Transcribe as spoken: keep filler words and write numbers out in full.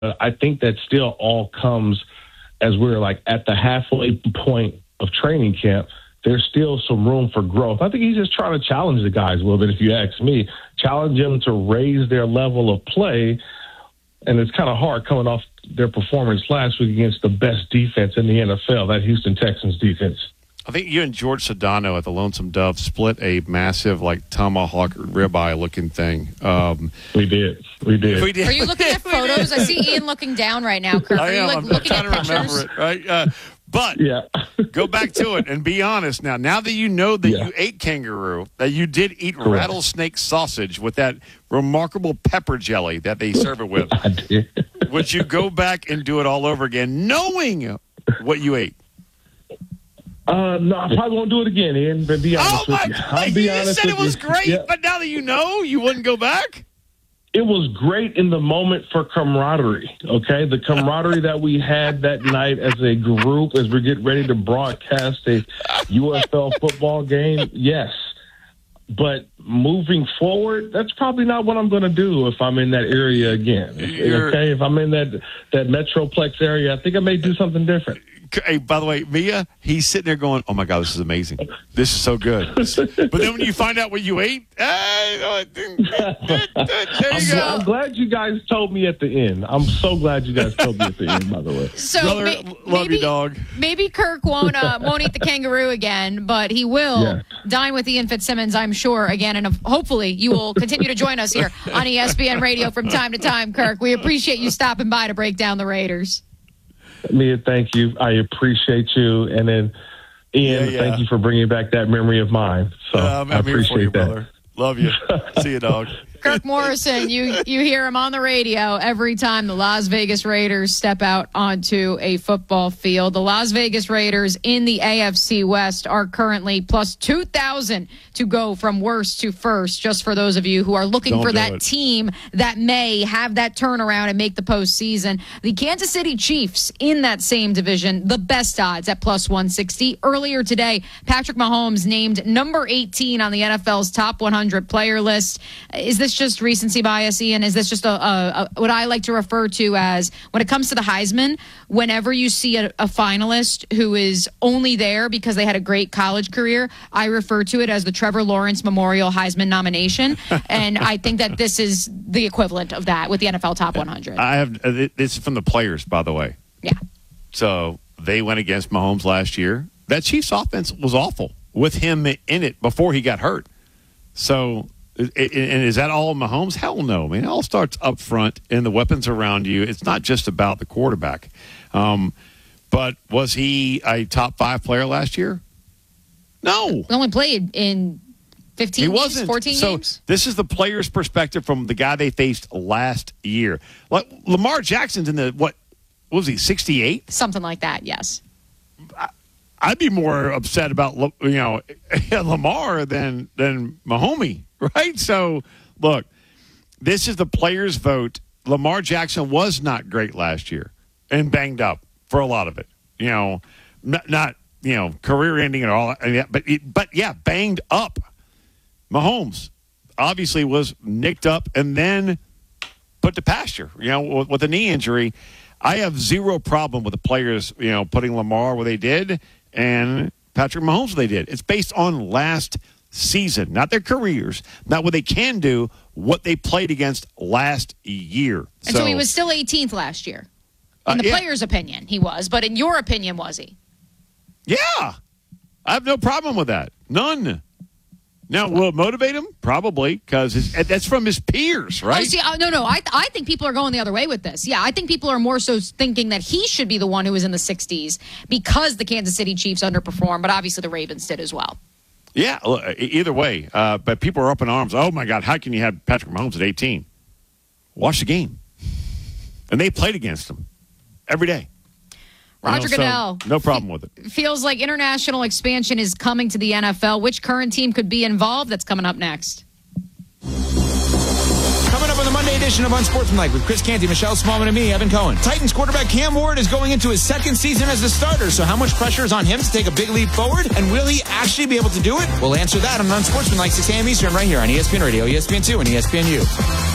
I think that still all comes as we're like at the halfway point of training camp. There's still some room for growth. I think he's just trying to challenge the guys a little bit, if you ask me. Challenge them to raise their level of play. And it's kind of hard coming off their performance last week against the best defense in the N F L, that Houston Texans defense. I think you and George Sedano at the Lonesome Dove split a massive, like, tomahawk ribeye-looking thing. Um, we did. We did. We did. Are you looking at photos? I see Ian looking down right now, Kirk. Are I am. you like, I'm looking trying at to remember pictures? it, right? Uh, but yeah. go back to it and be honest now. Now that you know that yeah. you ate kangaroo, that you did eat Correct. rattlesnake sausage with that remarkable pepper jelly that they serve it with, I did. would you go back and do it all over again, knowing what you ate? Uh, no, I probably won't do it again, Ian, but be honest oh, my with you. God. I'll be you honest said with it was you. great, Yeah. but now that you know, you wouldn't go back? It was great in the moment for camaraderie, okay? The camaraderie that we had that night as a group as we get ready to broadcast a U F L football game, yes. But moving forward, that's probably not what I'm going to do if I'm in that area again. You're, okay, if I'm in that that Metroplex area, I think I may do something different. Hey, by the way, Mia, he's sitting there going, oh, my God, this is amazing. This is so good. But then when you find out what you ate, eh, there you I'm, go. I'm glad you guys told me at the end. I'm so glad you guys told me at the end, by the way. So Brother, may, love maybe, you, dog. Maybe Kirk won't uh, won't eat the kangaroo again, but he will Yeah. dine with Ian Fitzsimmons, I'm sure, again. And hopefully you will continue to join us here on E S P N Radio from time to time, Kirk. We appreciate you stopping by to break down the Raiders. Mia, thank you. I appreciate you. And then, Ian, Yeah, yeah. thank you for bringing back that memory of mine. So Uh, I'm I here for appreciate you, that. brother. Love you. See you, dog. Kirk Morrison, you you hear him on the radio every time the Las Vegas Raiders step out onto a football field. The Las Vegas Raiders in the A F C West are currently plus two thousand to go from worst to first, just for those of you who are looking Don't for do that it. team that may have that turnaround and make the postseason. The Kansas City Chiefs in that same division, the best odds at plus one sixty. Earlier today, Patrick Mahomes named number eighteen on the N F L's top one hundred player list. Is this just recency bias, Ian? Is this just a, a, a what I like to refer to as, when it comes to the Heisman, whenever you see a, a finalist who is only there because they had a great college career, I refer to it as the Trevor Lawrence Memorial Heisman nomination. And I think that this is the equivalent of that with the N F L top one hundred. I have uh, this is from the players, by the way. Yeah. So they went against Mahomes last year. That Chiefs offense was awful with him in it before he got hurt. So, and is that all Mahomes? Hell no. I mean, it all starts up front and the weapons around you. It's not just about the quarterback. Um, but was he a top five player last year? No. He only played in fifteen He games, wasn't. fourteen so games. This is the player's perspective from the guy they faced last year. Like Lamar Jackson's in the, what, what was he, sixty-eight? Something like that, yes. I'd be more upset about, you know, Lamar than than Mahomes, right? So, look, this is the players' vote. Lamar Jackson was not great last year and banged up for a lot of it. You know, not, not you know, career-ending and all, but it, but yeah, banged up. Mahomes obviously was nicked up and then put to pasture, you know, with, with a knee injury. I have zero problem with the players, you know, putting Lamar where they did and Patrick Mahomes where they did. It's based on last season, not their careers, not what they can do, what they played against last year. And so, so he was still eighteenth last year. In uh, the yeah. player's opinion, he was. But in your opinion, was he? Yeah. I have no problem with that. None. Now, will it motivate him? Probably, because that's from his peers, right? Oh, see, uh, no, no. I, I think people are going the other way with this. Yeah, I think people are more so thinking that he should be the one who was in the sixties because the Kansas City Chiefs underperformed, but obviously the Ravens did as well. Yeah, either way. Uh, but people are up in arms. Oh, my God, how can you have Patrick Mahomes at eighteen? Watch the game. And they played against him every day. Roger you know, Goodell. So no problem with it. Feels like international expansion is coming to the N F L. Which current team could be involved? That's coming up next. Coming up on the Monday edition of Unsportsmanlike with Chris Canty, Michelle Smallman, and me, Evan Cohen. Titans quarterback Cam Ward is going into his second season as a starter, so how much pressure is on him to take a big leap forward? And will he actually be able to do it? We'll answer that on Unsportsmanlike, six a.m. Eastern, right here on E S P N Radio, E S P N two, and E S P N U.